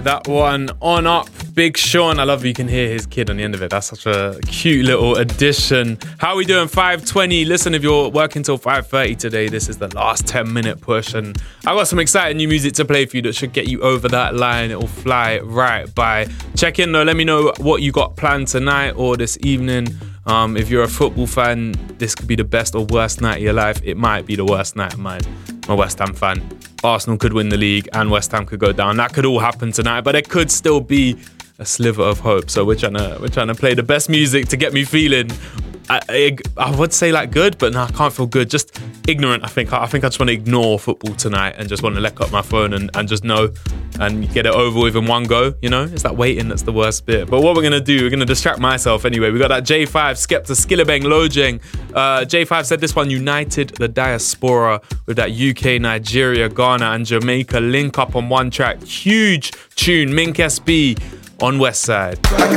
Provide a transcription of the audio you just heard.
that one on up. Big Sean, I love you can hear his kid on the end of it. That's such a cute little addition. How are we doing? 5:20. Listen, if you're working till 5:30 today, this is the last 10-minute push, and I got some exciting new music to play for you that should get you over that line. It'll fly right by. Check in though. Let me know what you got planned tonight or this evening. If you're a football fan, this could be the best or worst night of your life. It might be the worst night of mine. I'm a West Ham fan. Arsenal could win the league and West Ham could go down. That could all happen tonight, but there could still be a sliver of hope. So we're trying to play the best music to get me feeling. I would say like good, but no, I can't feel good. Just ignorant. I think I just want to ignore football tonight and just want to let up my phone and just know and get it over with in one go. You know, it's that waiting that's the worst bit. But what we're gonna do, we're gonna distract myself anyway. We got that J5, Skepta, Skillabeng, Lojeng. J5 said this one united the diaspora with that UK, Nigeria, Ghana, and Jamaica link up on one track. Huge tune. Mink SB on West Side.